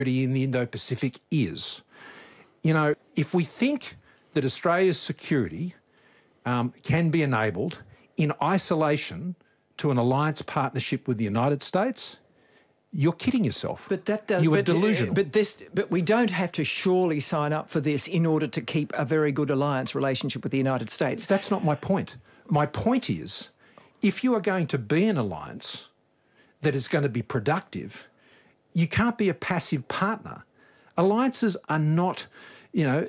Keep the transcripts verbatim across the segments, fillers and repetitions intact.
in the Indo-Pacific is. You know, if we think that Australia's security um, can be enabled in isolation to an alliance partnership with the United States, you're kidding yourself. But that does, you are but, delusional. But this, but we don't have to surely sign up for this in order to keep a very good alliance relationship with the United States. That's not my point. My point is, if you are going to be an alliance that is going to be productive, you can't be a passive partner. Alliances are not, you know,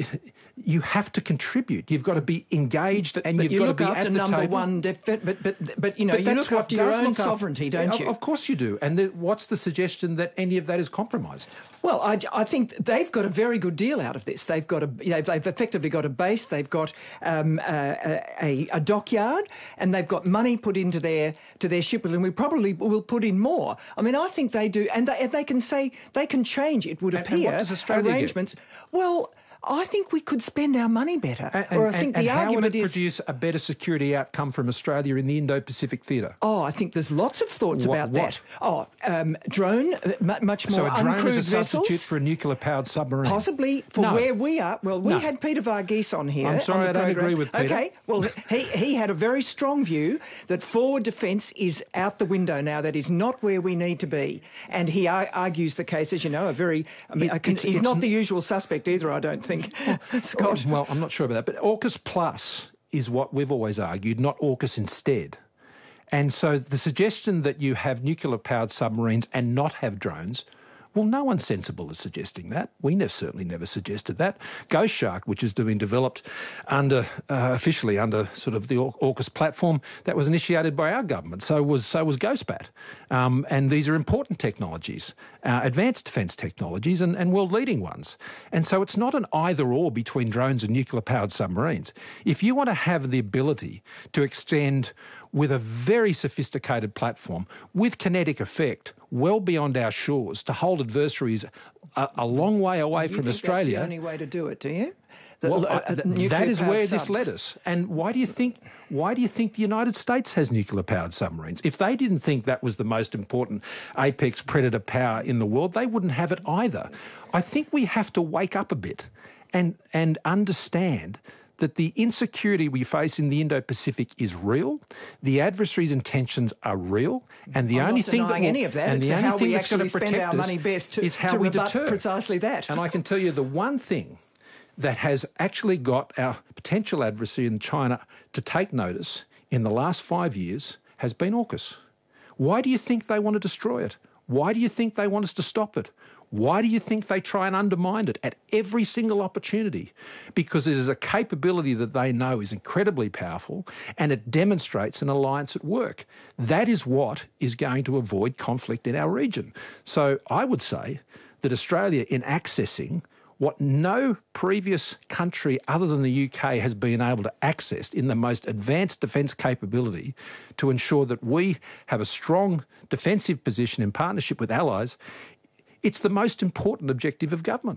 you have to contribute. You've got to be engaged, and but you've you got look to be after at the number table. one, def- but, but but but you know, But you that's look what after your does own look after- sovereignty, don't you? Of course you do. And the, what's the suggestion that any of that is compromised? Well, I, I think they've got a very good deal out of this. They've got a, you know, they've effectively got a base. They've got um, a, a, a dockyard, and they've got money put into their to their ship, and we probably will put in more. I mean, I think they do, and they, they can say they can change. It would And- appear and what does Australia get? arrangements. Well, I think we could spend our money better. And, or I and- think and the how would argument it is. produce a better security outcome from Australia in the Indo-Pacific theatre? Oh, I think there's lots of thoughts What- about what? that. Oh, um, drone, uh, mu- much more So a drone uncrewed is a substitute vessels. for a nuclear-powered submarine? Possibly for No. where we are. Well, we No. had Peter Varghese on here. I'm sorry, on the I don't program. agree with Peter. Okay, well, he, he had a very strong view that forward defence is out the window now. That is not where we need to be. And he ar- argues the case, as you know, a very... I mean, It- a con- it's- he's it's not n- the usual suspect either, I don't think, Scott. Well, I'm not sure about that. But AUKUS Plus is what we've always argued, not AUKUS instead. And so the suggestion that you have nuclear-powered submarines and not have drones, well, no one sensible is suggesting that. We never, certainly never suggested that. Ghost Shark, which is being developed under uh, officially under sort of the Au- AUKUS platform, that was initiated by our government. So was so was GhostBat. Um, and these are important technologies, uh, advanced defence technologies, and, and world-leading ones. And so it's not an either-or between drones and nuclear-powered submarines. If you want to have the ability to extend with a very sophisticated platform, with kinetic effect, well beyond our shores, to hold adversaries a, a long way away You from think Australia. That's the only way to do it, do you? The- Well, uh, I- th- nuclear that is powered where this subs. led us. And why do you think? Why do you think the United States has nuclear-powered submarines? If they didn't think that was the most important apex predator power in the world, they wouldn't have it either. I think we have to wake up a bit and and understand that the insecurity we face in the Indo-Pacific is real, the adversary's intentions are real, and the I'm only not thing that denying will, any of that. and It's the only how thing we that's going actually to spend protect our us money best to, is how to we rebut deter. precisely that. And I can tell you the one thing that has actually got our potential adversary in China to take notice in the last five years has been AUKUS. Why do you think they want to destroy it? Why do you think they want us to stop it? Why do you think they try and undermine it at every single opportunity? Because it is a capability that they know is incredibly powerful, and it demonstrates an alliance at work. That is what is going to avoid conflict in our region. So I would say that Australia, in accessing what no previous country other than the U K has been able to access in the most advanced defence capability to ensure that we have a strong defensive position in partnership with allies, it's the most important objective of government.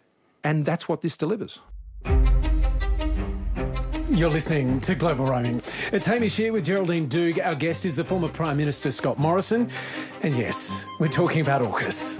And that's what this delivers. You're listening to Global Roaming. It's Hamish here with Geraldine Doogue. Our guest is the former Prime Minister Scott Morrison. And yes, we're talking about AUKUS.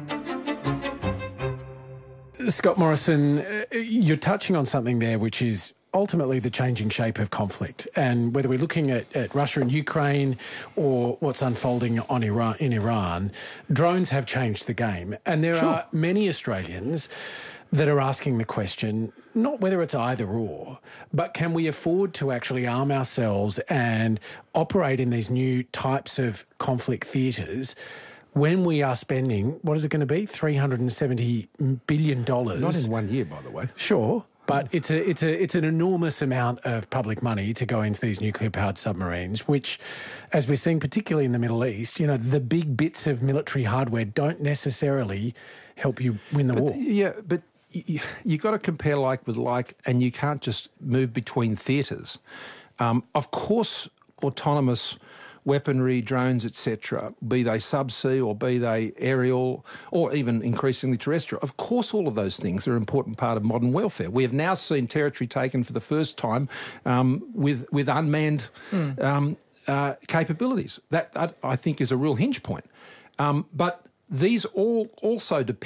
Scott Morrison, uh, you're touching on something there which is ultimately the changing shape of conflict. And whether we're looking at, at Russia and Ukraine or what's unfolding on Iran, in Iran, drones have changed the game. And there Sure. are many Australians that are asking the question, not whether it's either or, but can we afford to actually arm ourselves and operate in these new types of conflict theatres when we are spending, what is it going to be, three hundred seventy billion dollars? Not in one year, by the way. Sure, but it's a it's a it's an enormous amount of public money to go into these nuclear-powered submarines, which, as we're seeing, particularly in the Middle East, you know, the big bits of military hardware don't necessarily help you win the But, war. Yeah, but you, you got to compare like with like, and you can't just move between theatres. Um, of course, autonomous weaponry, drones, et cetera, be they subsea or be they aerial or even increasingly terrestrial. Of course, all of those things are an important part of modern warfare. We have now seen territory taken for the first time um, with with unmanned mm. um, uh, capabilities. That, that, I think, is a real hinge point. Um, but these all also depend